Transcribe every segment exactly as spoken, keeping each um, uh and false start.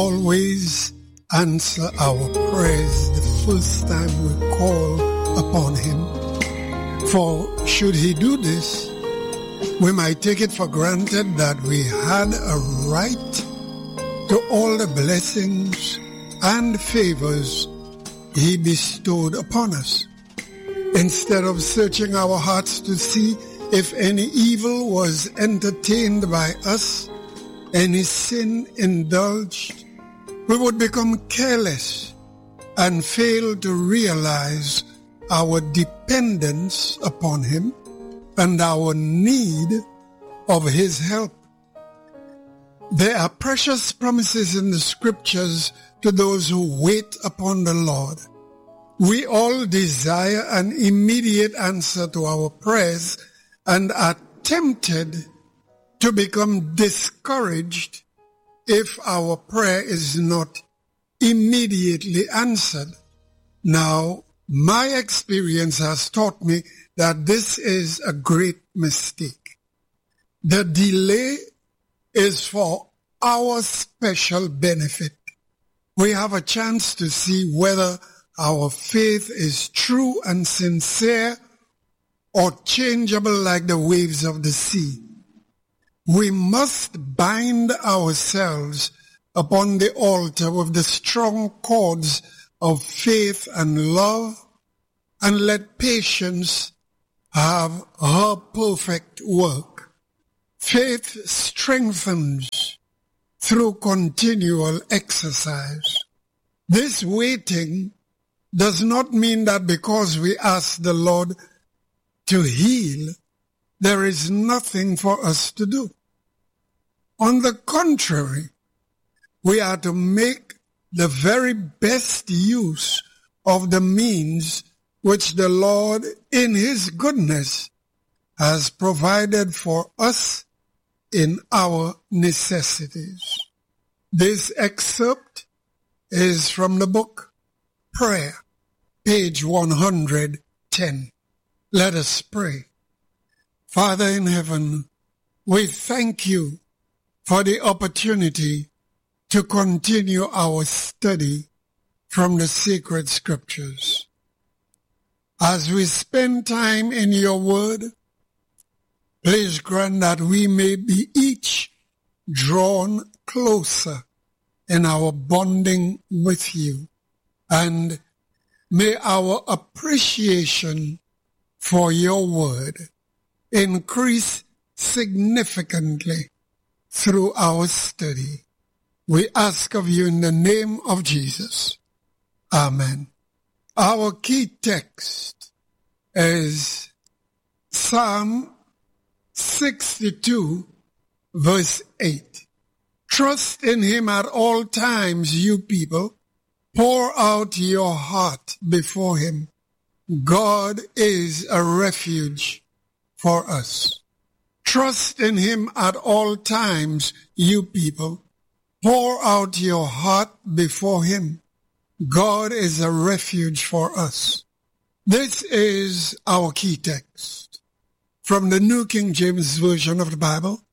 always answer our prayers the first time we call upon him. For should he do this, we might take it for granted that we had a right to all the blessings and favors he bestowed upon us. Instead of searching our hearts to see if any evil was entertained by us, any sin indulged, we would become careless and fail to realize our dependence upon him and our need of his help. There are precious promises in the scriptures to those who wait upon the Lord. We all desire an immediate answer to our prayers and are tempted to become discouraged if our prayer is not immediately answered. Now, my experience has taught me that this is a great mistake. The delay is for our special benefit. We have a chance to see whether our faith is true and sincere or changeable like the waves of the sea. We must bind ourselves upon the altar with the strong cords of faith and love and let patience have her perfect work. Faith strengthens through continual exercise. This waiting does not mean that because we ask the Lord to heal, there is nothing for us to do. On the contrary, we are to make the very best use of the means which the Lord, in his goodness, has provided for us in our necessities. This excerpt is from the book Prayer, page one hundred ten. Let us pray. Father in heaven, we thank you for the opportunity to continue our study from the sacred scriptures. As we spend time in your word, please grant that we may be each drawn closer in our bonding with you, and may our appreciation for your word increase significantly through our study. We ask of you in the name of Jesus. Amen. Our key text is Psalm sixty-two, verse eight. Trust in him at all times, you people. Pour out your heart before him. God is a refuge for us. Trust in him at all times, you people. Pour out your heart before him. God is a refuge for us. This is our key text from the New King James Version of the Bible,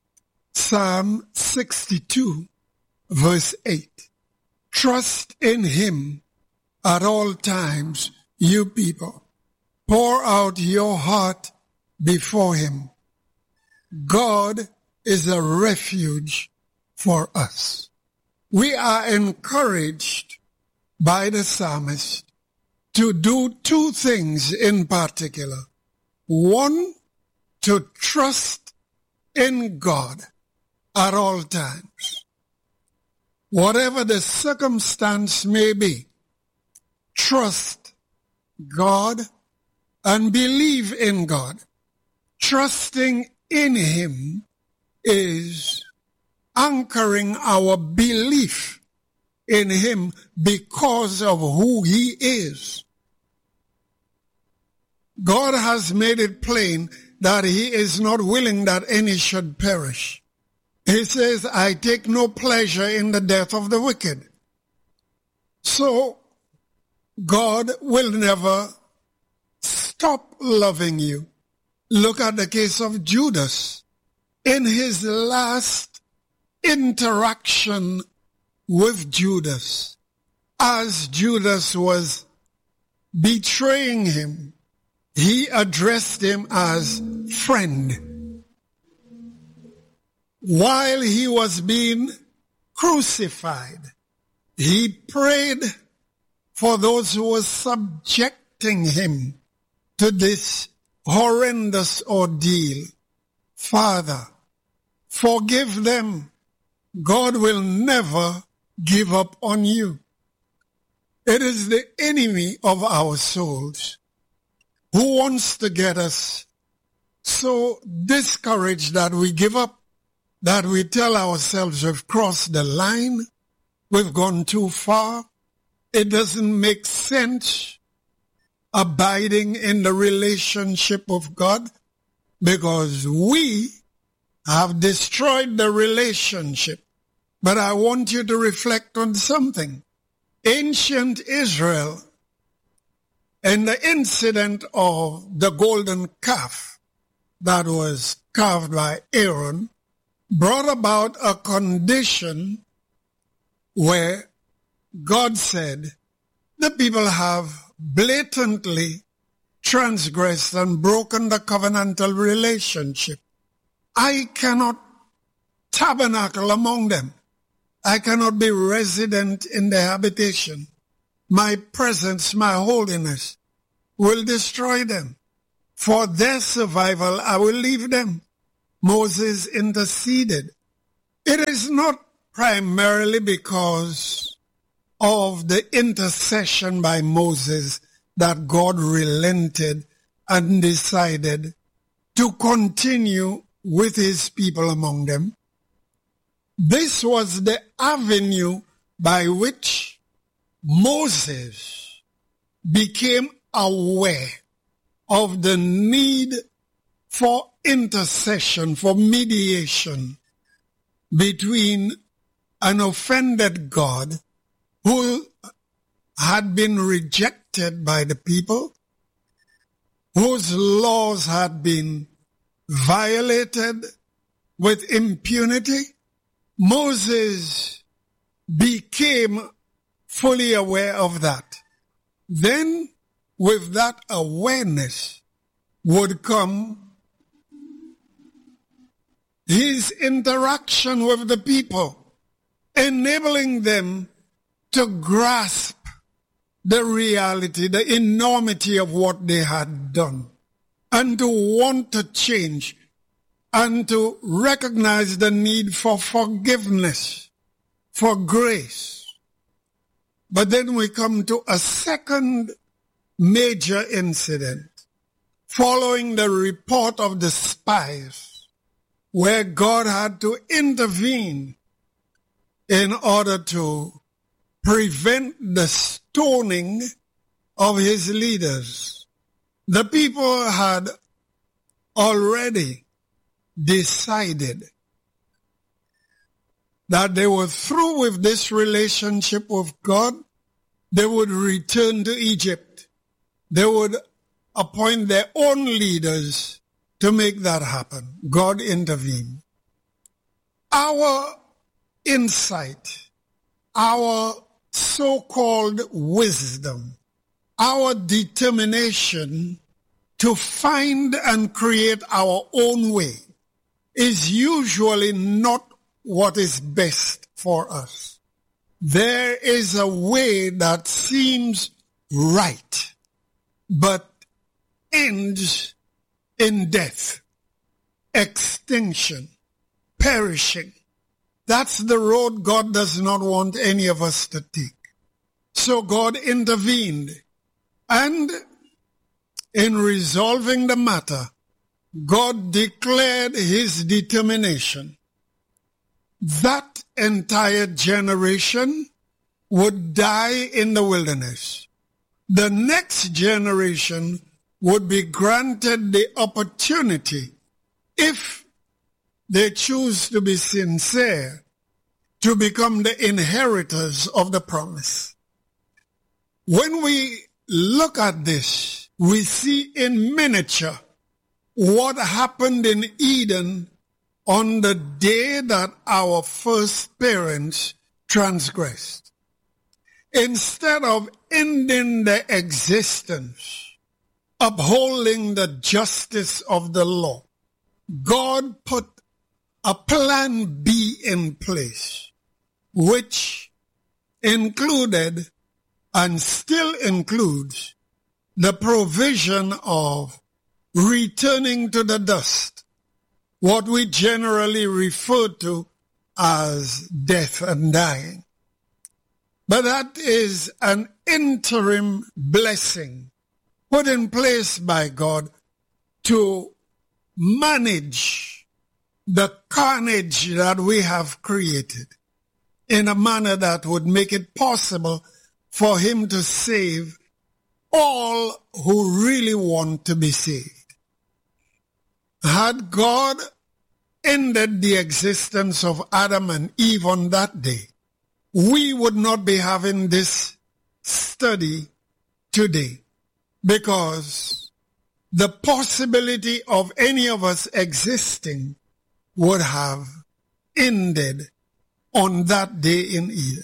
Psalm sixty-two, verse eight. Trust in him at all times, you people. Pour out your heart before him. God is a refuge for us. We are encouraged by the psalmist to do two things in particular. One, to trust in God at all times. Whatever the circumstance may be, trust God and believe in God. Trusting in him is anchoring our belief in him because of who he is. God has made it plain that he is not willing that any should perish. He says, I take no pleasure in the death of the wicked. So, God will never stop loving you. Look at the case of Judas. In his last interaction with Judas as Judas was betraying him. He addressed him as friend. While he was being crucified, he prayed for those who were subjecting him to this horrendous ordeal. Father, forgive them. God will never give up on you. It is the enemy of our souls who wants to get us so discouraged that we give up, that we tell ourselves we've crossed the line, we've gone too far. It doesn't make sense abiding in the relationship of God because we have destroyed the relationship. But I want you to reflect on something. Ancient Israel and the incident of the golden calf that was carved by Aaron brought about a condition where God said, the people have blatantly transgressed and broken the covenantal relationship. I cannot tabernacle among them. I cannot be resident in their habitation. My presence, my holiness will destroy them. For their survival, I will leave them. Moses interceded. It is not primarily because of the intercession by Moses that God relented and decided to continue with his people among them. This was the avenue by which Moses became aware of the need for intercession, for mediation between an offended God who had been rejected by the people, whose laws had been violated with impunity. Moses became fully aware of that. Then, with that awareness would come his interaction with the people, enabling them to grasp the reality, the enormity of what they had done, and to want to change, and to recognize the need for forgiveness, for grace. But then we come to a second major incident, following the report of the spies, where God had to intervene in order to prevent the stoning of his leaders. The people had already decided that they were through with this relationship with God. They would return to Egypt. They would appoint their own leaders to make that happen. God intervened. Our insight, our so-called wisdom, our determination to find and create our own way is usually not what is best for us. There is a way that seems right, but ends in death, extinction, perishing. That's the road God does not want any of us to take. So God intervened, and in resolving the matter, God declared his determination. That entire generation would die in the wilderness. The next generation would be granted the opportunity, if they choose to be sincere, to become the inheritors of the promise. When we look at this, we see in miniature what happened in Eden on the day that our first parents transgressed. Instead of ending their existence, upholding the justice of the law, God put a plan B in place, which included and still includes the provision of returning to the dust, what we generally refer to as death and dying. But that is an interim blessing put in place by God to manage the carnage that we have created in a manner that would make it possible for him to save all who really want to be saved. Had God ended the existence of Adam and Eve on that day, we would not be having this study today, because the possibility of any of us existing would have ended on that day in Eden.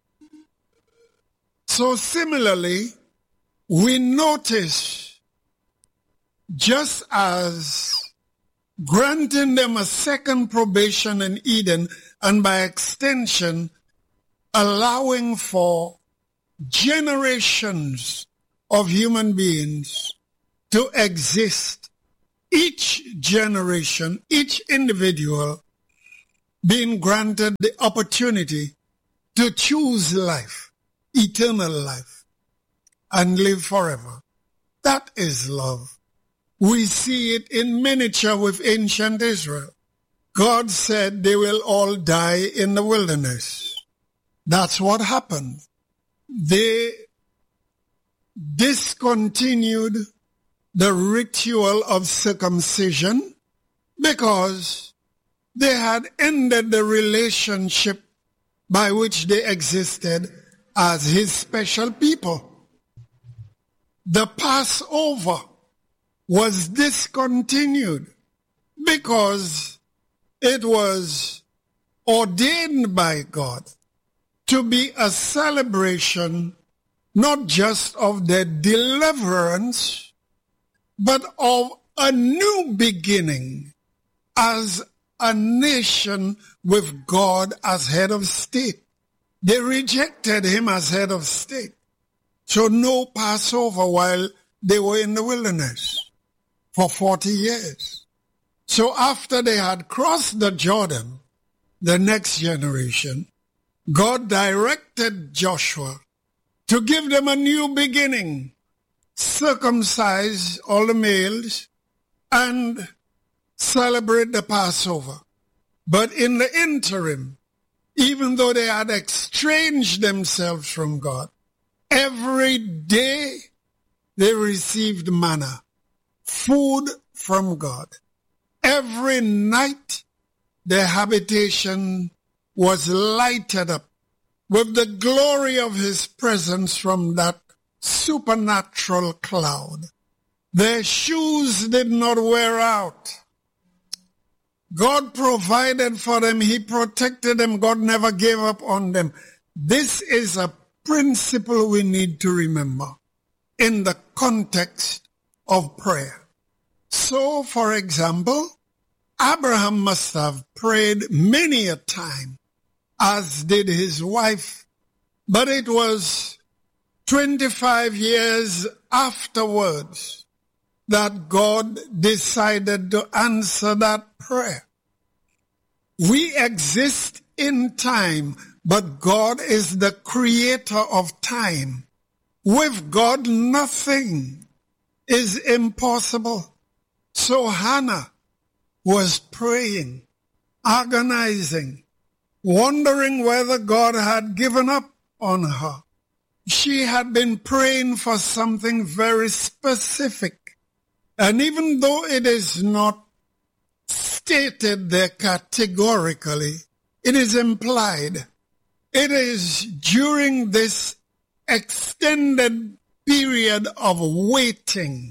So similarly, we notice, just as granting them a second probation in Eden, and by extension, allowing for generations of human beings to exist, each generation, each individual being granted the opportunity to choose life, eternal life, and live forever. That is love. We see it in miniature with ancient Israel. God said they will all die in the wilderness. That's what happened. They discontinued the ritual of circumcision because they had ended the relationship by which they existed as his special people. The Passover was discontinued because it was ordained by God to be a celebration not just of their deliverance, but of a new beginning as a nation with God as head of state. They rejected him as head of state. So no Passover while they were in the wilderness for forty years. So after they had crossed the Jordan, the next generation, God directed Joshua to give them a new beginning, circumcise all the males, and celebrate the Passover. But in the interim, even though they had estranged themselves from God, every day they received manna, food from God. Every night their habitation was lighted up with the glory of his presence from that supernatural cloud. Their shoes did not wear out. God provided for them. He protected them. God never gave up on them. This is a principle we need to remember in the context of prayer. So, for example, Abraham must have prayed many a time, as did his wife, but it was twenty-five years afterwards that God decided to answer that prayer. We exist in time, but God is the creator of time. With God, nothing is impossible. So Hannah was praying, agonizing, wondering whether God had given up on her. She had been praying for something very specific. And even though it is not stated there categorically, it is implied. It is during this extended period of waiting,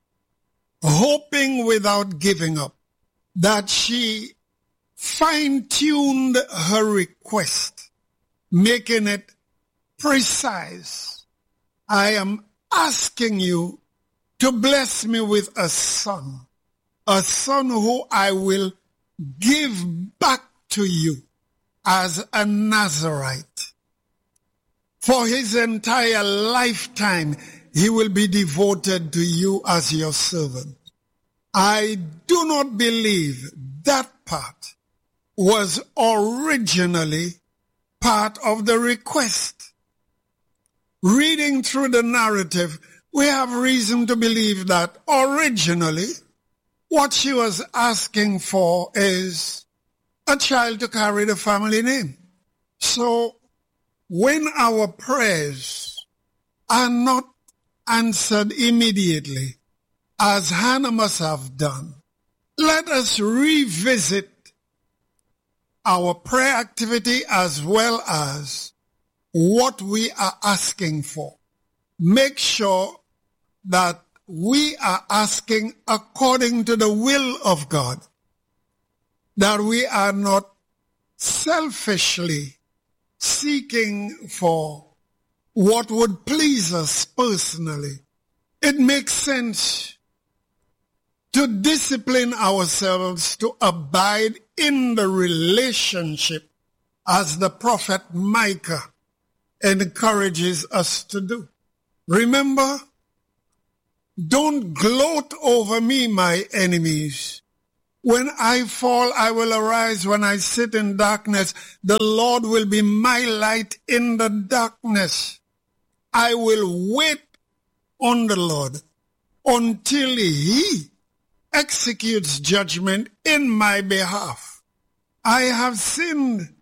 hoping without giving up, that she fine-tuned her request making it precise. I am asking you to bless me with a son, a son who I will give back to you as a Nazirite. For his entire lifetime, he will be devoted to you as your servant. I do not believe that part was originally part of the request. Reading through the narrative, we have reason to believe that originally what she was asking for is a child to carry the family name. So when our prayers are not answered immediately, as Hannah must have done, let us revisit our prayer activity as well as what we are asking for. Make sure that we are asking according to the will of God, that we are not selfishly seeking for what would please us personally. It makes sense to discipline ourselves to abide in the relationship as the prophet Micah encourages us to do. Remember, don't gloat over me, my enemies. When I fall, I will arise. When I sit in darkness, the Lord will be my light in the darkness. I will wait on the Lord until he executes judgment in my behalf. I have sinned,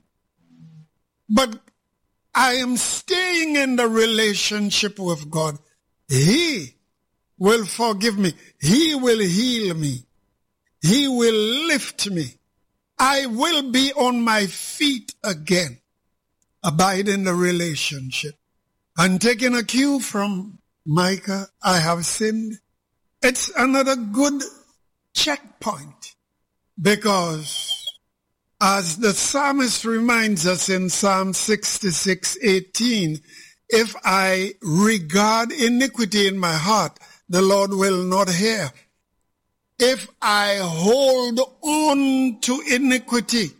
but I am staying in the relationship with God. He will forgive me. He will heal me. He will lift me. I will be on my feet again. Abide in the relationship. And taking a cue from Micah, I have sinned. It's another good checkpoint, because as the psalmist reminds us in Psalm sixty-six eighteen, if I regard iniquity in my heart, the Lord will not hear. If I hold on to iniquity,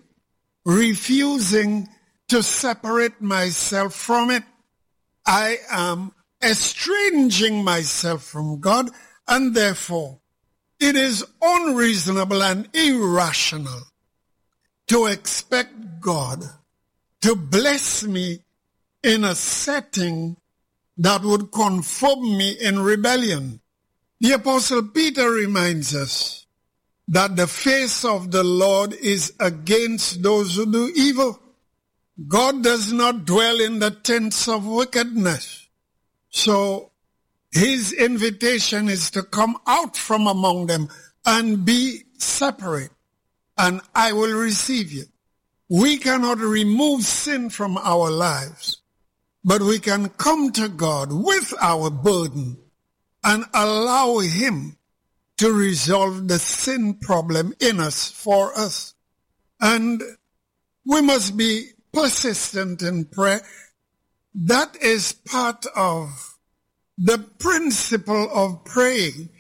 refusing to separate myself from it, I am estranging myself from God, and therefore it is unreasonable and irrational to expect God to bless me in a setting that would confirm me in rebellion. The Apostle Peter reminds us that the face of the Lord is against those who do evil. God does not dwell in the tents of wickedness. So his invitation is to come out from among them and be separate, and I will receive you. We cannot remove sin from our lives, but we can come to God with our burden and allow him to resolve the sin problem in us for us. And we must be persistent in prayer. That is part of the principle of praying,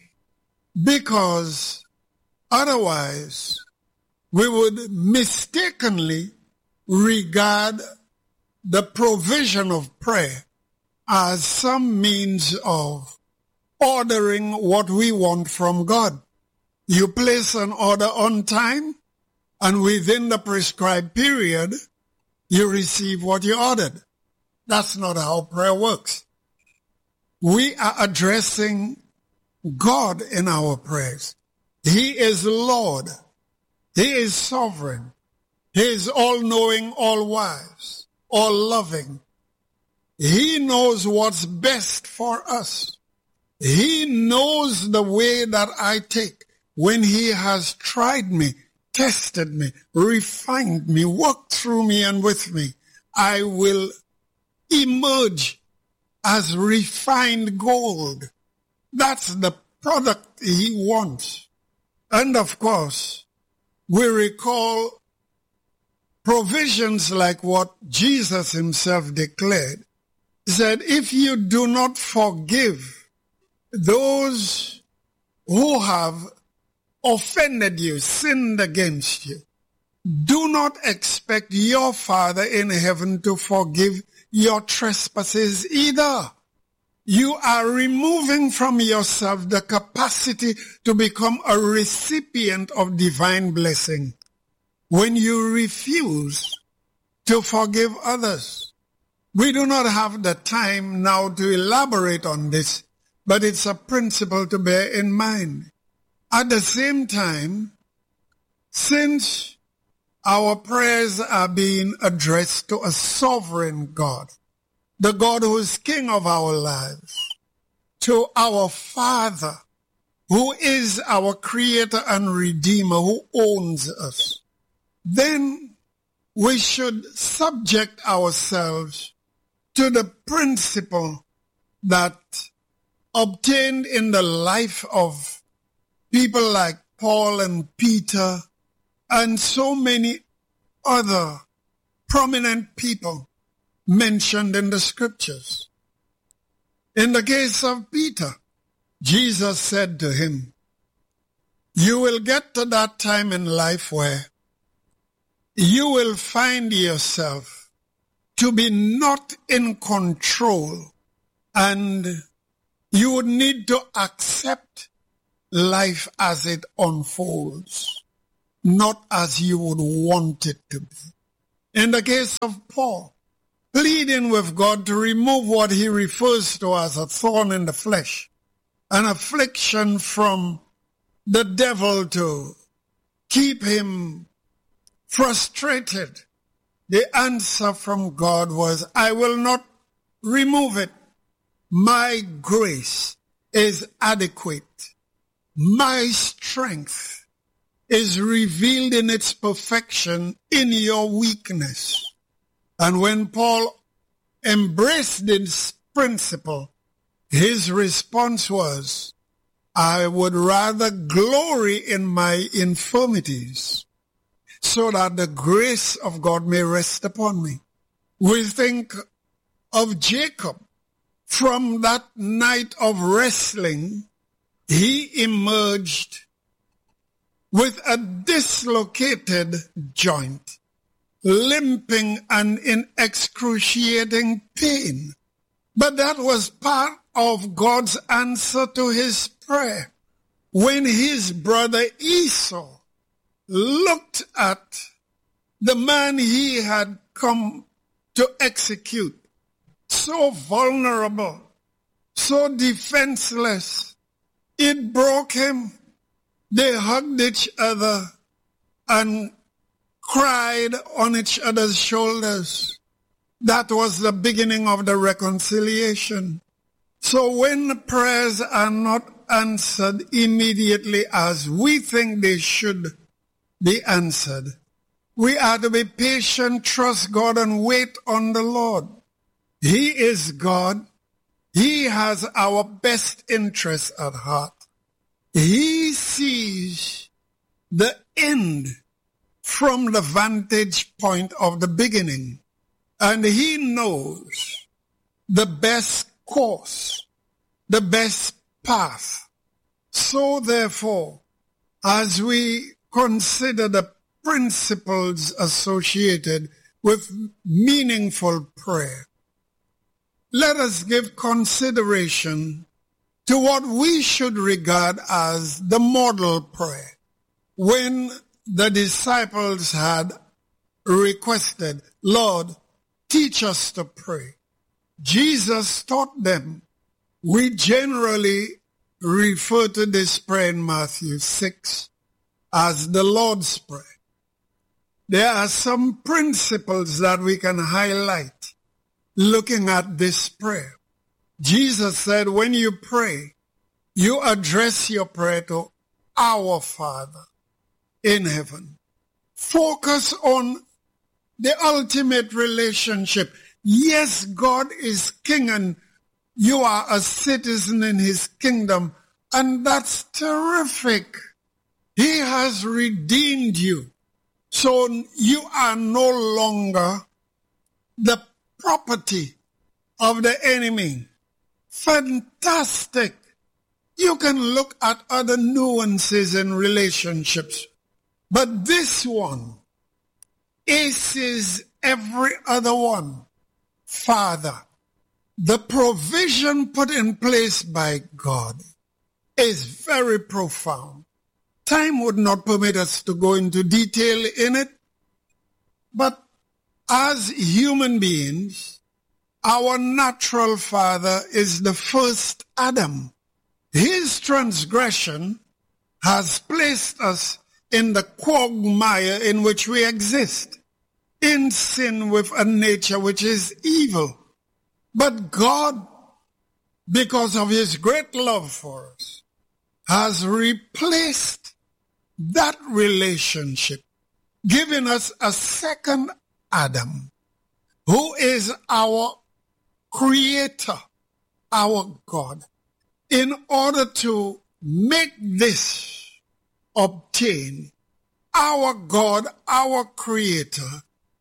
because otherwise we would mistakenly regard the provision of prayer as some means of ordering what we want from God. You place an order on time, and within the prescribed period, you receive what you ordered. That's not how prayer works. We are addressing God in our prayers. He is Lord. He is sovereign. He is all-knowing, all-wise, all-loving. He knows what's best for us. He knows the way that I take when he has tried me, tested me, refined me, worked through me and with me. I will emerge as refined gold. That's the product he wants. And of course, we recall provisions like what Jesus himself declared. He said, if you do not forgive those who have offended you, sinned against you, do not expect your Father in heaven to forgive your trespasses either. You are removing from yourself the capacity to become a recipient of divine blessing when you refuse to forgive others. We do not have the time now to elaborate on this, but it's a principle to bear in mind. At the same time, since our prayers are being addressed to a sovereign God, the God who is King of our lives, to our Father, who is our Creator and Redeemer, who owns us, then we should subject ourselves to the principle that obtained in the life of people like Paul and Peter and so many other prominent people mentioned in the scriptures. In the case of Peter, Jesus said to him, you will get to that time in life where you will find yourself to be not in control, and you would need to accept life as it unfolds, not as you would want it to be. In the case of Paul, pleading with God to remove what he refers to as a thorn in the flesh, an affliction from the devil to keep him frustrated, the answer from God was, I will not remove it. My grace is adequate. My strength is revealed in its perfection in your weakness. And when Paul embraced this principle, his response was, I would rather glory in my infirmities so that the grace of God may rest upon me. We think of Jacob. From that night of wrestling, he emerged with a dislocated joint, limping and in excruciating pain. But that was part of God's answer to his prayer. When his brother Esau looked at the man he had come to execute, so vulnerable, so defenseless, it broke him. They hugged each other and cried on each other's shoulders. That was the beginning of the reconciliation. So when prayers are not answered immediately as we think they should be answered, we are to be patient, trust God, and wait on the Lord. He is God. He has our best interests at heart. He sees the end from the vantage point of the beginning, and he knows the best course, the best path. So therefore, as we consider the principles associated with meaningful prayer, let us give consideration to what we should regard as the model prayer. When the disciples had requested, Lord, teach us to pray, Jesus taught them. We generally refer to this prayer in Matthew six as the Lord's Prayer. There are some principles that we can highlight looking at this prayer. Jesus said, when you pray, you address your prayer to our Father in heaven. Focus on the ultimate relationship. Yes, God is king and you are a citizen in his kingdom, and that's terrific. He has redeemed you. So you are no longer the property of the enemy. Fantastic. You can look at other nuances in relationships, but this one aces every other one. Father, the provision put in place by God is very profound. Time would not permit us to go into detail in it, but as human beings, our natural father is the first Adam. His transgression has placed us in the quagmire in which we exist, in sin with a nature which is evil. But God, because of his great love for us, has replaced that relationship, giving us a second Adam, who is our creator, our God. In order to make this obtain, our God, our creator,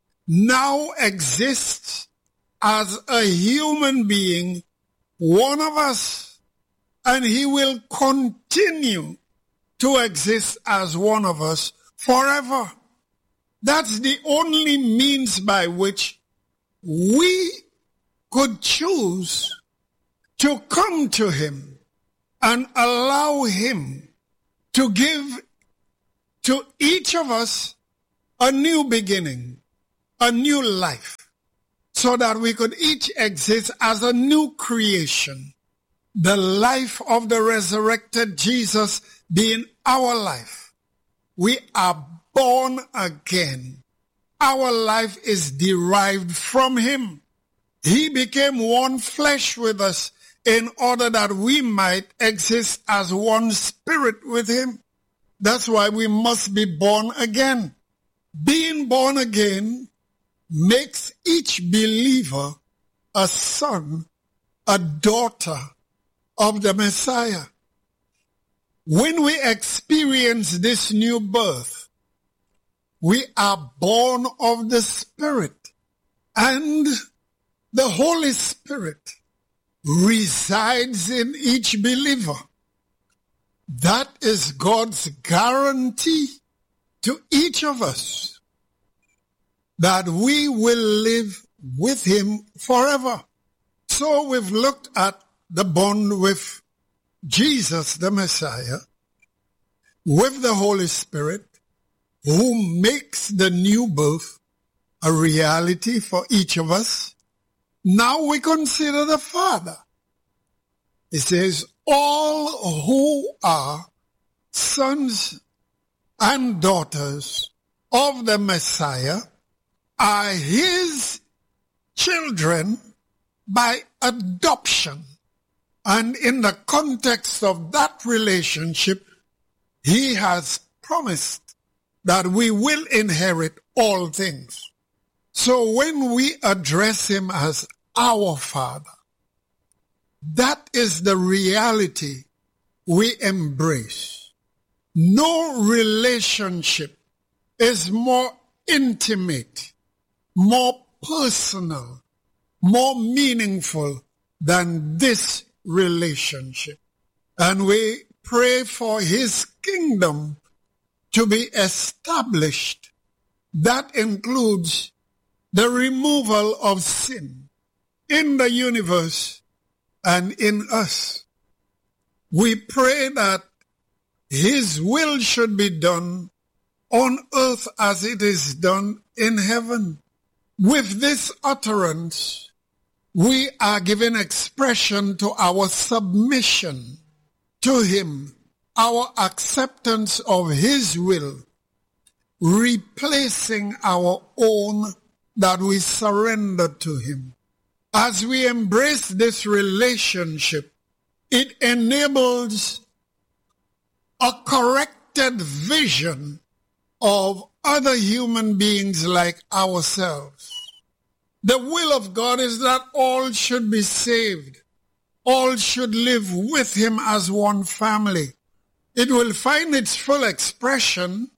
now exists as a human being, one of us, and he will continue to exist as one of us forever. That's the only means by which we could choose to come to him and allow him to give to each of us a new beginning, a new life, so that we could each exist as a new creation. The life of the resurrected Jesus being our life. We are born again. Our life is derived from him. He became one flesh with us in order that we might exist as one spirit with him. That's why we must be born again. Being born again makes each believer a son, a daughter of the Messiah. When we experience this new birth, we are born of the Spirit, and the Holy Spirit resides in each believer. That is God's guarantee to each of us that we will live with him forever. So we've looked at the bond with Jesus, the Messiah, with the Holy Spirit, who makes the new birth a reality for each of us. Now we consider the Father. It says, all who are sons and daughters of the Messiah are his children by adoption. And in the context of that relationship, he has promised that we will inherit all things. So when we address him as our Father, that is the reality we embrace. No relationship is more intimate, more personal, more meaningful than this relationship. And we pray for his kingdom to be established. That includes the removal of sin in the universe and in us. We pray that his will should be done on earth as it is done in heaven. With this utterance, we are giving expression to our submission to him, our acceptance of his will, replacing our own that we surrender to him. As we embrace this relationship, it enables a corrected vision of other human beings like ourselves. The will of God is that all should be saved. All should live with him as one family. It will find its full expression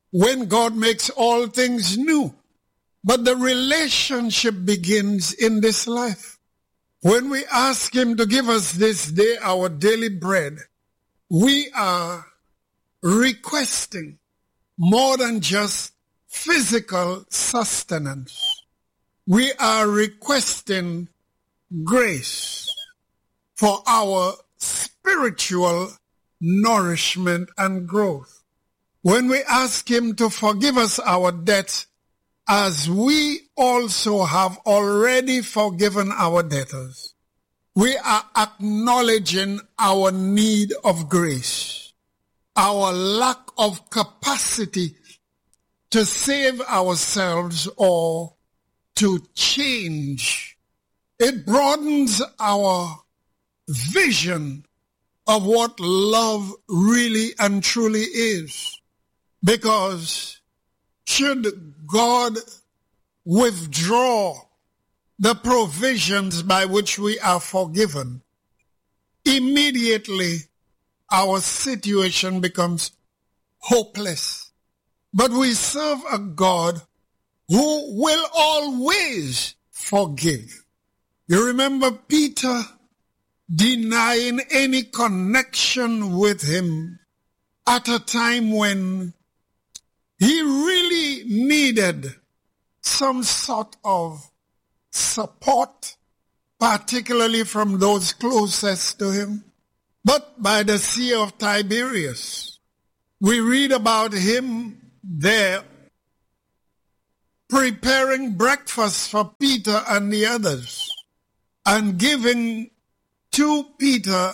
when God makes all things new. But the relationship begins in this life. When we ask him to give us this day our daily bread, we are requesting more than just physical sustenance. We are requesting grace for our spiritual nourishment and growth. When we ask him to forgive us our debts, as we also have already forgiven our debtors, we are acknowledging our need of grace, our lack of capacity to save ourselves or to change. It broadens our vision of what love really and truly is. Because should God withdraw the provisions by which we are forgiven, immediately our situation becomes hopeless. But we serve a God who will always forgive. You remember Peter denying any connection with him at a time when he really needed some sort of support, particularly from those closest to him. But by the Sea of Tiberias, we read about him there preparing breakfast for Peter and the others and giving to Peter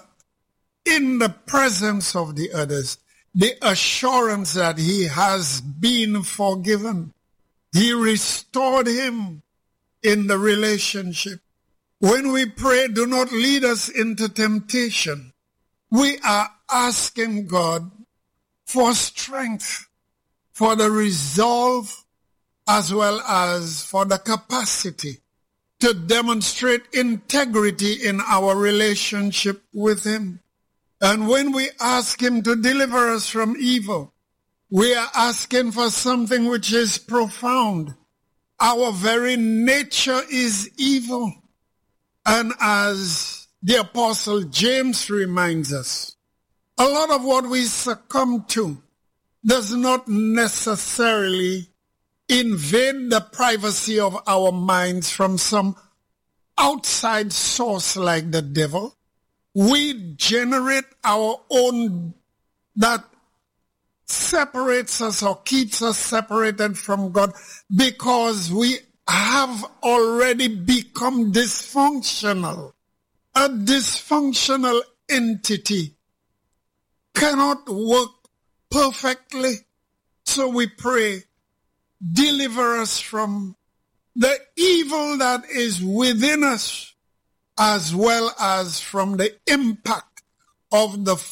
in the presence of the others the assurance that he has been forgiven. He restored him in the relationship. When we pray, do not lead us into temptation, we are asking God for strength, for the resolve, as well as for the capacity to demonstrate integrity in our relationship with him. And when we ask him to deliver us from evil, we are asking for something which is profound. Our very nature is evil. And as the Apostle James reminds us, a lot of what we succumb to does not necessarily invade the privacy of our minds from some outside source like the devil. We generate our own that separates us or keeps us separated from God because we have already become dysfunctional. A dysfunctional entity cannot work perfectly. So we pray, deliver us from the evil that is within us, as well as from the impact of the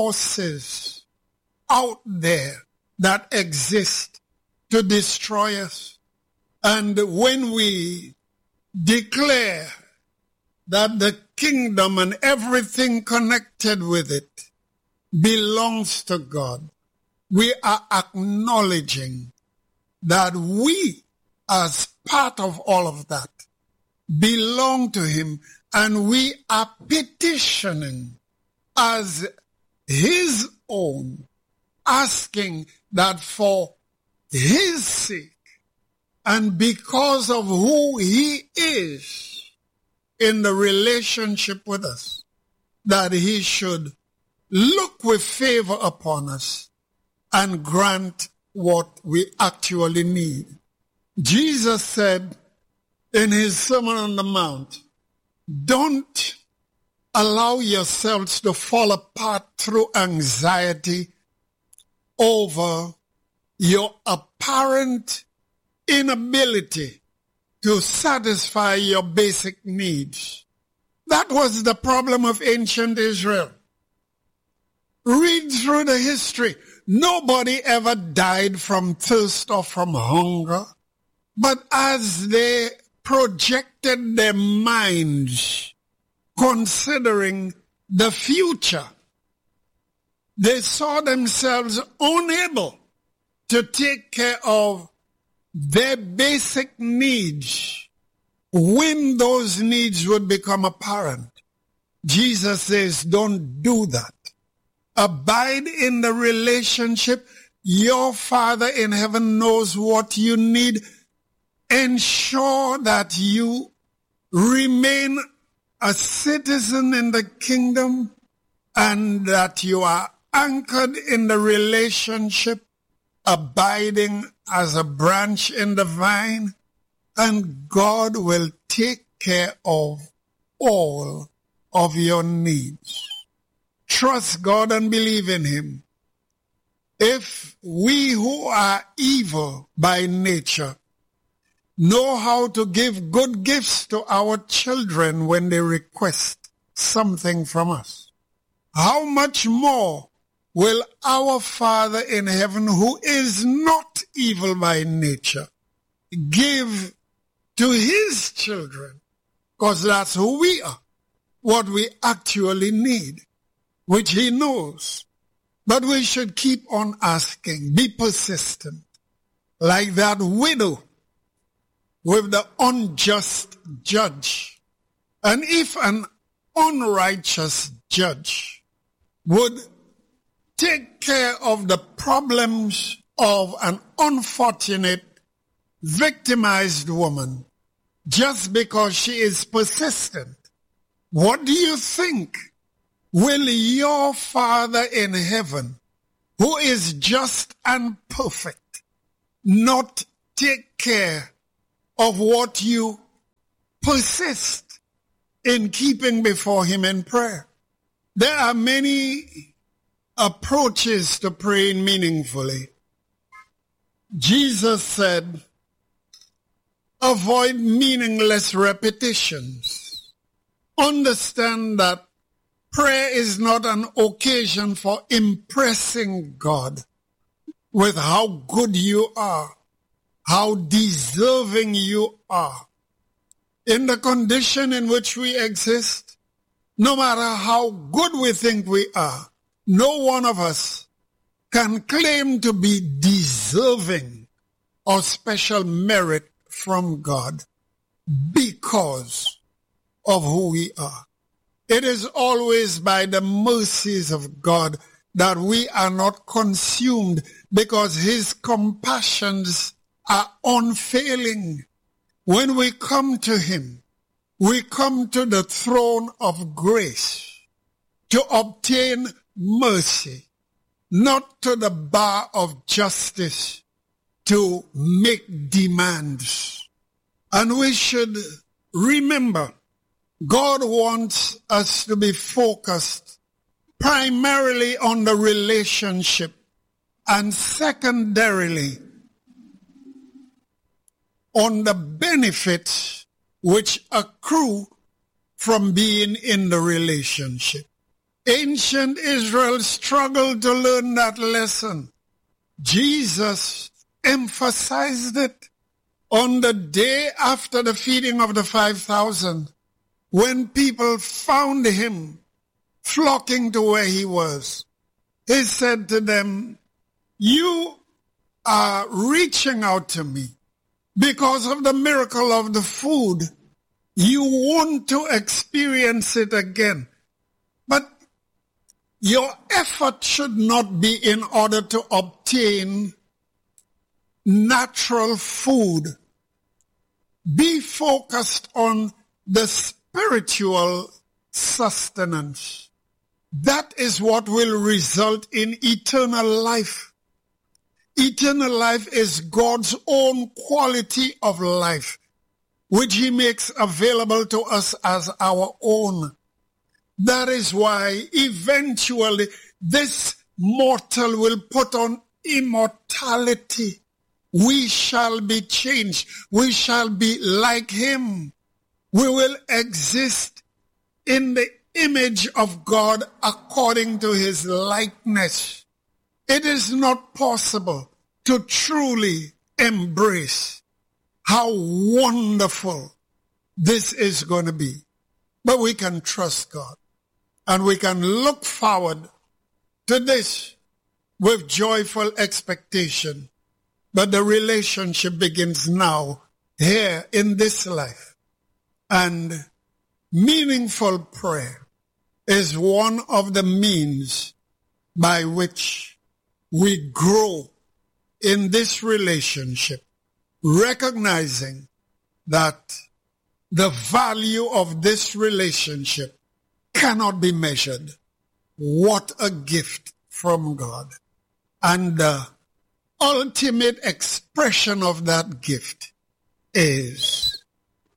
forces out there that exist to destroy us. And when we declare that the kingdom and everything connected with it belongs to God, we are acknowledging that we, as part of all of that, belong to him, and we are petitioning as his own, asking that for his sake and because of who he is in the relationship with us, that he should look with favor upon us and grant what we actually need. Jesus said in his Sermon on the Mount, don't allow yourselves to fall apart through anxiety over your apparent inability to satisfy your basic needs. That was the problem of ancient Israel. Read through the history. Nobody ever died from thirst or from hunger. But as they projected their minds considering the future, they saw themselves unable to take care of their basic needs when those needs would become apparent. Jesus says, don't do that. Abide in the relationship. Your Father in heaven knows what you need. Ensure that you remain a citizen in the kingdom and that you are anchored in the relationship, abiding as a branch in the vine, and God will take care of all of your needs. Trust God and believe in him. If we who are evil by nature know how to give good gifts to our children when they request something from us, how much more will our Father in heaven, who is not evil by nature, give to his children? Because that's who we are, what we actually need, which he knows. But we should keep on asking, be persistent, like that widow with the unjust judge. And if an unrighteous judge would take care of the problems of an unfortunate, victimized woman just because she is persistent, what do you think will your Father in heaven, who is just and perfect, not take care of what you persist in keeping before him in prayer? There are many approaches to praying meaningfully. Jesus said, avoid meaningless repetitions. Understand that prayer is not an occasion for impressing God with how good you are, how deserving you are. In the condition in which we exist, no matter how good we think we are, no one of us can claim to be deserving of special merit from God because of who we are. It is always by the mercies of God that we are not consumed, because his compassions are unfailing. When we come to him, we come to the throne of grace to obtain mercy, not to the bar of justice to make demands. And we should remember, God wants us to be focused primarily on the relationship and secondarily on the benefits which accrue from being in the relationship. Ancient Israel struggled to learn that lesson. Jesus emphasized it on the day after the feeding of the five thousand, when people found him flocking to where he was. He said to them, you are reaching out to me because of the miracle of the food. You want to experience it again. But your effort should not be in order to obtain natural food. Be focused on the spiritual sustenance. That is what will result in eternal life. Eternal life is God's own quality of life, which he makes available to us as our own. That is why eventually this mortal will put on immortality. We shall be changed. We shall be like him. We will exist in the image of God according to his likeness. It is not possible to truly embrace how wonderful this is going to be. But we can trust God, and we can look forward to this with joyful expectation, but the relationship begins now, here in this life. And meaningful prayer is one of the means by which we grow in this relationship, recognizing that the value of this relationship cannot be measured. What a gift from God. And the ultimate expression of that gift is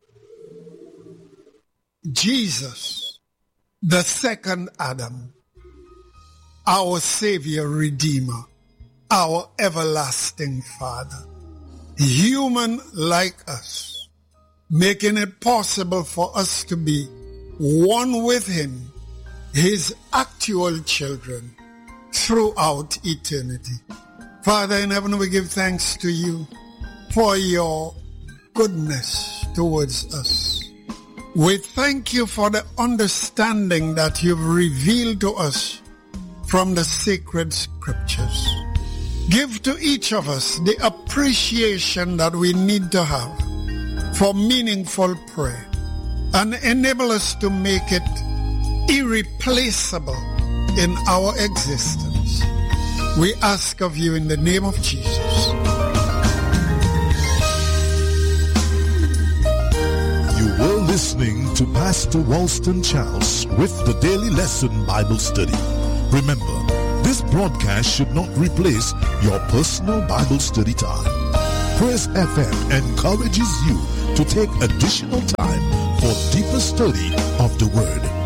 Jesus, the second Adam, our Savior, Redeemer, our everlasting Father, human like us, making it possible for us to be one with him, his actual children, throughout eternity. Father in heaven, we give thanks to you for your goodness towards us. We thank you for the understanding that you've revealed to us from the sacred scriptures. Give to each of us the appreciation that we need to have for meaningful prayer, and enable us to make it irreplaceable in our existence. We ask of you in the name of Jesus. You were listening to Pastor Walston Charles with the Daily Lesson Bible Study. Remember, this broadcast should not replace your personal Bible study time. Praise F M encourages you to take additional time for deeper study of the Word.